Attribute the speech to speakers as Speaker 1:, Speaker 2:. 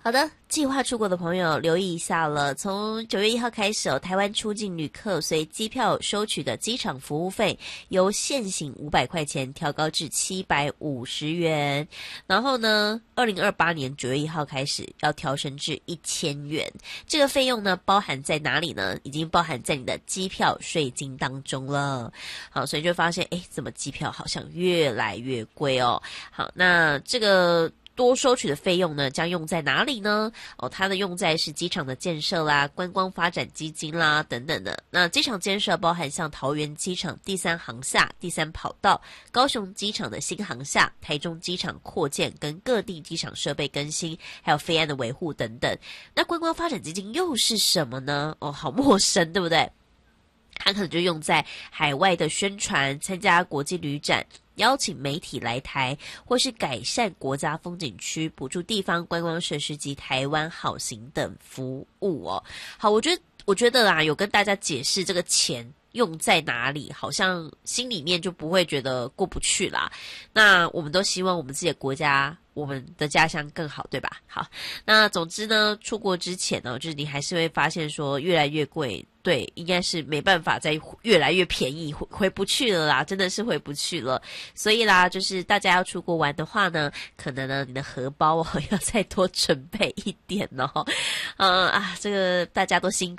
Speaker 1: 好的，计划出国的朋友留意一下了。从9月1号开始台湾出境旅客随机票收取的机场服务费由现行500块钱调高至750元。然后呢，2028年9月1号开始要调升至1000元。这个费用呢，包含在哪里呢？已经包含在你的机票税金当中了。好，所以就发现，怎么机票好像越来越贵哦。好，那这个多收取的费用呢，将用在哪里呢？它的用在是机场的建设啦、观光发展基金啦等等的。那机场建设包含像桃园机场第3航厦、第3跑道、高雄机场的新航厦、台中机场扩建跟各地机场设备更新，还有飞安的维护等等。那观光发展基金又是什么呢？好陌生，对不对？它可能就用在海外的宣传、参加国际旅展、邀请媒体来台，或是改善国家风景区、补助地方观光设施及台湾好行等服务哦。好，我觉得啦，有跟大家解释这个钱用在哪里，好像心里面就不会觉得过不去啦。那我们都希望我们自己的国家，我们的家乡更好，对吧？好，那总之呢，出国之前呢，就是你还是会发现说越来越贵，对，应该是没办法再越来越便宜，回不去了啦，真的是回不去了。所以啦，就是大家要出国玩的话呢，可能呢你的荷包要再多准备一点哦。这个大家都辛苦